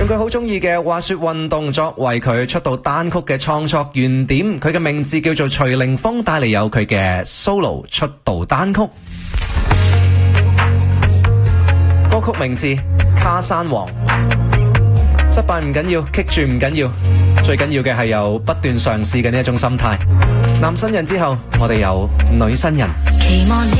用佢好中意嘅滑雪運動作為佢出道單曲嘅創作原點，佢嘅名字叫做徐凌峰，帶嚟有佢嘅 solo 出道單曲。歌曲名字《卡山王》，失敗唔緊要，棘住唔緊要，最緊要嘅係有不斷嘗試嘅呢一種心態。男新人之後，我哋有女新人。期望